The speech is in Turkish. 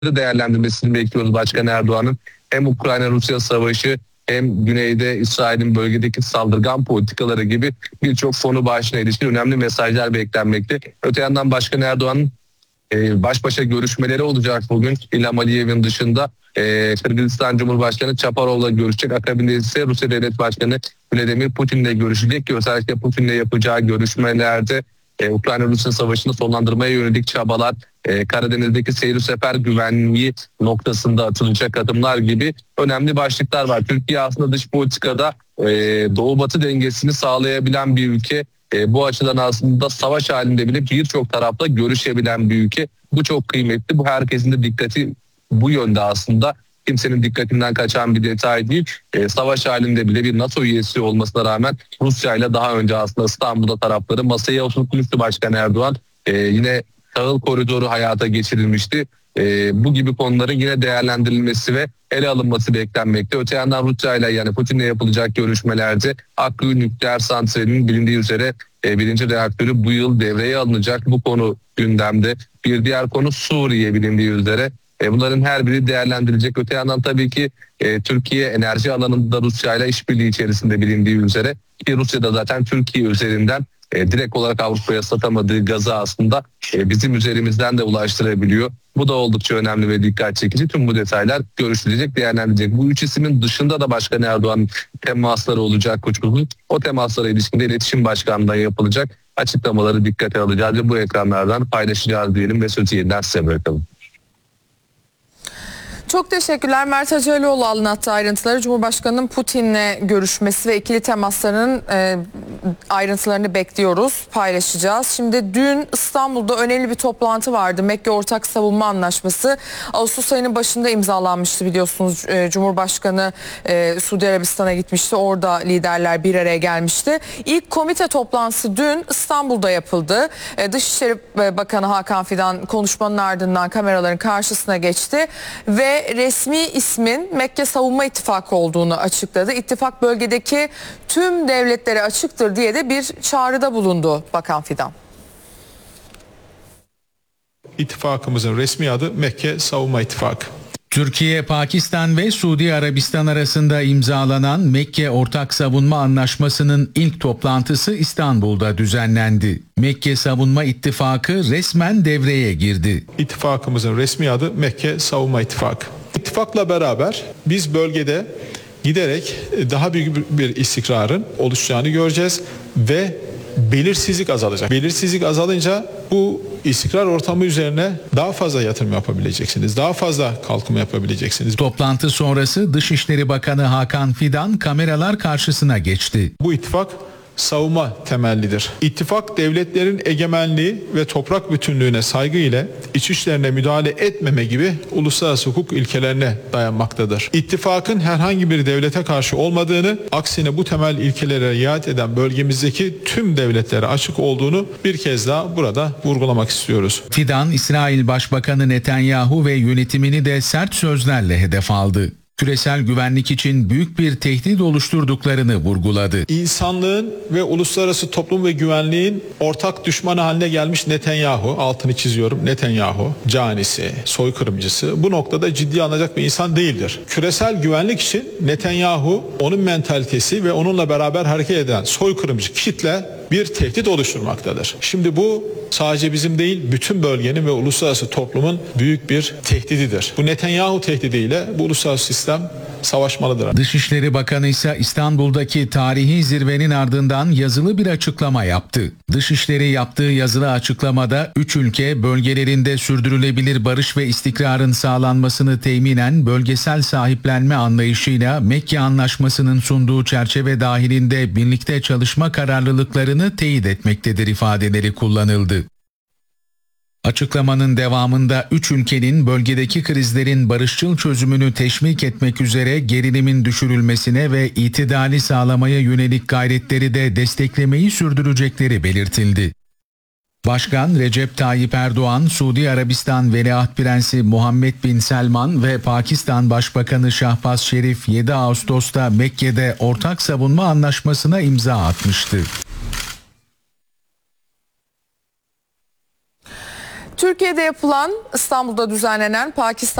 değerlendirmesini bekliyoruz Başkan Erdoğan'ın. Hem Ukrayna-Rusya savaşı hem güneyde İsrail'in bölgedeki saldırgan politikaları gibi birçok konu başına ilişkin önemli mesajlar beklenmekte. Öte yandan Başkan Erdoğan'ın baş başa görüşmeleri olacak bugün. İlham Aliyev'in dışında Kırgızistan Cumhurbaşkanı Çaparov'la görüşecek. Akabinde ise Rusya Devlet Başkanı Vladimir Putin'le görüşecek ki özellikle Putin'le yapacağı görüşmelerde Ukrayna-Rusya savaşını sonlandırmaya yönelik çabalar, Karadeniz'deki seyir sefer güvenliği noktasında atılacak adımlar gibi önemli başlıklar var. Türkiye aslında dış politikada Doğu-Batı dengesini sağlayabilen bir ülke. Bu açıdan aslında savaş halinde bile birçok tarafla görüşebilen bir ülke. Bu çok kıymetli. Bu herkesin de dikkati bu yönde aslında. Kimsenin dikkatinden kaçan bir detay değil. Savaş halinde bile bir NATO üyesi olmasına rağmen Rusya ile daha önce aslında İstanbul'da tarafları masaya oturtmuştu Başkan Erdoğan. Yine tahıl koridoru hayata geçirilmişti. Bu gibi konuların yine değerlendirilmesi ve ele alınması beklenmekte. Öte yandan Rusya ile yani Putin'le yapılacak görüşmelerde Akkuyu nükleer santralinin bilindiği üzere birinci reaktörü bu yıl devreye alınacak. Bu konu gündemde. Bir diğer konu Suriye bilindiği üzere. Bunların her biri değerlendirilecek. Öte yandan tabii ki Türkiye enerji alanında Rusya ile işbirliği içerisinde bilindiği üzere ki Rusya'da zaten Türkiye üzerinden direkt olarak Avrupa'ya satamadığı gazı aslında bizim üzerimizden de ulaştırabiliyor. Bu da oldukça önemli ve dikkat çekici. Tüm bu detaylar görüşülecek, değerlendirilecek. Bu üç ismin dışında da Başkan Erdoğan'ın temasları olacak kuşkusuz. O temaslara ilişkin de İletişim Başkanlığı'ndan yapılacak açıklamaları dikkate alacağız ve bu ekranlardan paylaşacağız diyelim ve sözü yeniden size bırakalım. Çok teşekkürler. Mert Hacıalioğlu anlattı ayrıntıları. Cumhurbaşkanı'nın Putin'le görüşmesi ve ikili temaslarının ayrıntılarını bekliyoruz, paylaşacağız. Şimdi dün İstanbul'da önemli bir toplantı vardı. Mekke Ortak Savunma Anlaşması Ağustos ayının başında imzalanmıştı biliyorsunuz. Cumhurbaşkanı Suudi Arabistan'a gitmişti. Orada liderler bir araya gelmişti. İlk komite toplantısı dün İstanbul'da yapıldı. Dışişleri Bakanı Hakan Fidan konuşmanın ardından kameraların karşısına geçti ve resmi ismin Mekke Savunma İttifakı olduğunu açıkladı. İttifak bölgedeki tüm devletlere açıktır diye de bir çağrıda bulundu Bakan Fidan. İttifakımızın resmi adı Mekke Savunma İttifakı. Türkiye, Pakistan ve Suudi Arabistan arasında imzalanan Mekke Ortak Savunma Anlaşması'nın ilk toplantısı İstanbul'da düzenlendi. Mekke Savunma İttifakı resmen devreye girdi. İttifakımızın resmi adı Mekke Savunma İttifakı. İttifakla beraber biz bölgede giderek daha büyük bir istikrarın oluşacağını göreceğiz ve belirsizlik azalacak. Belirsizlik azalınca bu istikrar ortamı üzerine daha fazla yatırım yapabileceksiniz. Daha fazla kalkınma yapabileceksiniz. Toplantı sonrası Dışişleri Bakanı Hakan Fidan kameralar karşısına geçti. Bu ittifak savunma temellidir. İttifak devletlerin egemenliği ve toprak bütünlüğüne saygı ile iç işlerine müdahale etmeme gibi uluslararası hukuk ilkelerine dayanmaktadır. İttifakın herhangi bir devlete karşı olmadığını, aksine bu temel ilkelere riayet eden bölgemizdeki tüm devletlere açık olduğunu bir kez daha burada vurgulamak istiyoruz. Fidan, İsrail Başbakanı Netanyahu ve yönetimini de sert sözlerle hedef aldı. Küresel güvenlik için büyük bir tehdit oluşturduklarını vurguladı. İnsanlığın ve uluslararası toplum ve güvenliğin ortak düşmanı haline gelmiş Netanyahu, altını çiziyorum, Netanyahu, canisi, soykırımcısı bu noktada ciddiye alınacak bir insan değildir. Küresel güvenlik için Netanyahu, onun mentalitesi ve onunla beraber hareket eden soykırımcı kitle bir tehdit oluşturmaktadır. Şimdi bu sadece bizim değil, bütün bölgenin ve uluslararası toplumun büyük bir tehdididir. Bu Netanyahu tehdidiyle bu uluslararası sistem savaşmalıdır. Dışişleri Bakanı ise İstanbul'daki tarihi zirvenin ardından yazılı bir açıklama yaptı. Dışişleri yaptığı yazılı açıklamada 3 ülke bölgelerinde sürdürülebilir barış ve istikrarın sağlanmasını teminen bölgesel sahiplenme anlayışıyla Mekke Anlaşması'nın sunduğu çerçeve dahilinde birlikte çalışma kararlılıklarını teyit etmektedir ifadeleri kullanıldı. Açıklamanın devamında 3 ülkenin bölgedeki krizlerin barışçıl çözümünü teşvik etmek üzere gerilimin düşürülmesine ve itidali sağlamaya yönelik gayretleri de desteklemeyi sürdürecekleri belirtildi. Başkan Recep Tayyip Erdoğan, Suudi Arabistan Veliaht Prensi Muhammed Bin Selman ve Pakistan Başbakanı Şahbaz Şerif 7 Ağustos'ta Mekke'de ortak savunma anlaşmasına imza atmıştı. Türkiye'de yapılan, İstanbul'da düzenlenen Pakistan